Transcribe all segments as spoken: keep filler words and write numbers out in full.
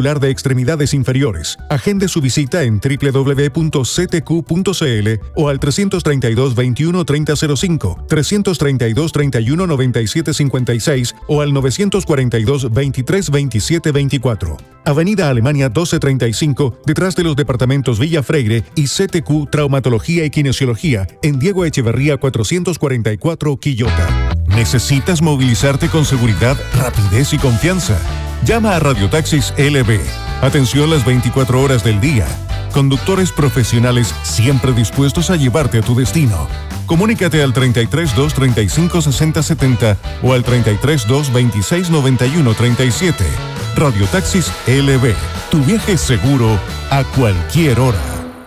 Articular de Extremidades Inferiores. Agende su visita en doble u doble u doble u punto c t q punto c l o al trescientos treinta y dos, veintiuno, treinta cero cinco, trescientos treinta y dos, treinta y uno, noventa y siete cincuenta y seis o al novecientos cuarenta y dos, veintitrés, veintisiete veinticuatro. Avenida Alemania doce treinta y cinco, detrás de los departamentos Villa Freire y C T Q Traumatología y Kinesiología en Diego Echeverría cuatrocientos cuarenta y cuatro, Quillota. ¿Necesitas movilizarte con seguridad, rapidez y confianza? Llama a Radiotaxis L B. Atención las veinticuatro horas del día. Conductores profesionales siempre dispuestos a llevarte a tu destino. Comunícate al treinta y tres, dos treinta y cinco, sesenta setenta o al treinta y tres, dos veintiséis, noventa y uno treinta y siete. Radiotaxis L B. Tu viaje es seguro a cualquier hora.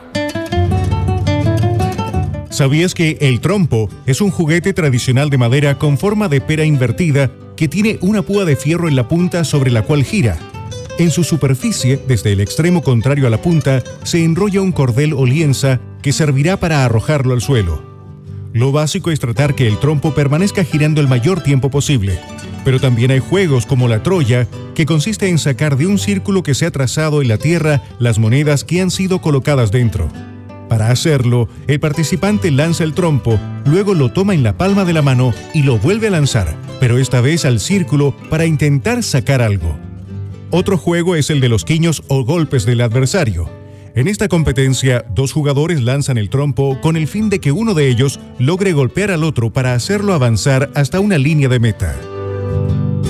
¿Sabías que el trompo es un juguete tradicional de madera con forma de pera invertida que tiene una púa de fierro en la punta sobre la cual gira? En su superficie, desde el extremo contrario a la punta, se enrolla un cordel o lienza que servirá para arrojarlo al suelo. Lo básico es tratar que el trompo permanezca girando el mayor tiempo posible. Pero también hay juegos como la Troya, que consiste en sacar de un círculo que se ha trazado en la tierra las monedas que han sido colocadas dentro. Para hacerlo, el participante lanza el trompo, luego lo toma en la palma de la mano y lo vuelve a lanzar, pero esta vez al círculo para intentar sacar algo. Otro juego es el de los quiños o golpes del adversario. En esta competencia, dos jugadores lanzan el trompo con el fin de que uno de ellos logre golpear al otro para hacerlo avanzar hasta una línea de meta.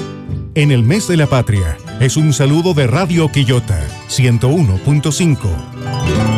En el mes de la patria, es un saludo de Radio Quillota, ciento uno punto cinco.